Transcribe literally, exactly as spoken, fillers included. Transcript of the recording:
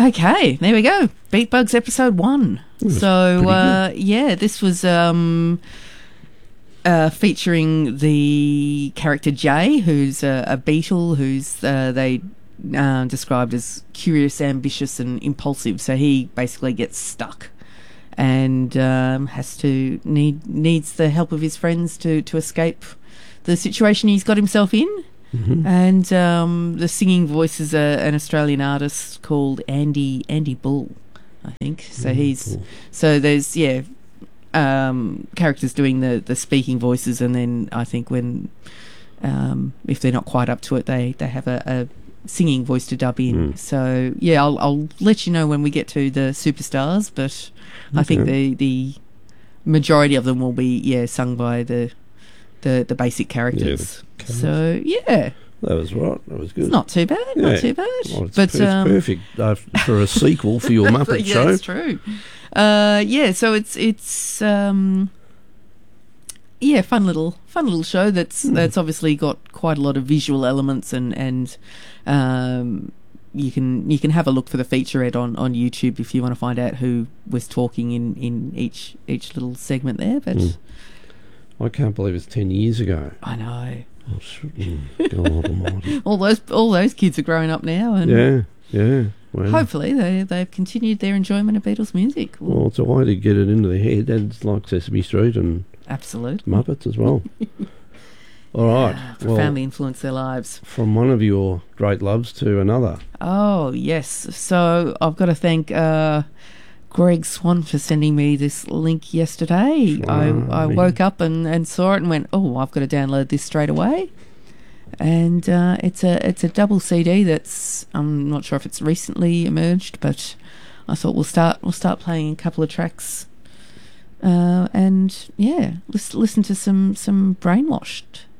Okay, there we go. Beat Bugs episode one. So, uh, yeah, this was um, uh, featuring the character Jay, who's a, a beetle, who's uh, they uh, described as curious, ambitious, and impulsive. So he basically gets stuck and um, has to need needs the help of his friends to to escape the situation he's got himself in. Mm-hmm. And um, the singing voice is a, an Australian artist called Andy Andy Bull, I think. So mm, he's cool. So there's yeah um, characters doing the, the speaking voices, and then I think when um, if they're not quite up to it, they they have a, a singing voice to dub in. Mm. So yeah, I'll I'll let you know when we get to the superstars, but okay. I think the the majority of them will be yeah sung by the. The, the basic characters. Yeah, the so yeah, that was right. That was good. It's not too bad. Yeah. Not too bad. Well, it's, but, it's um, perfect uh, for a sequel for your Muppet yeah, show. That's true. Uh, yeah, so it's it's um, yeah, fun little fun little show that's mm. that's obviously got quite a lot of visual elements and and um, you can you can have a look for the featurette on, on YouTube if you want to find out who was talking in, in each each little segment there. But. Mm. I can't believe it's ten years ago. I know. Oh, God almighty. all those all those kids are growing up now, and yeah, yeah. Well, hopefully they they've continued their enjoyment of Beatles music. Well, well, it's a way to get it into their head. It's like Sesame Street and absolutely Muppets as well. All right, yeah, profoundly well, influence their lives. From one of your great loves to another. Oh yes, so I've got to thank. Uh, Greg Swan for sending me this link yesterday. I, I woke up and, and saw it and went, oh, I've got to download this straight away. And uh, it's a it's a double C D that's I'm not sure if it's recently emerged, but I thought we'll start we'll start playing a couple of tracks, uh, and yeah, listen listen to some some Brainwashed.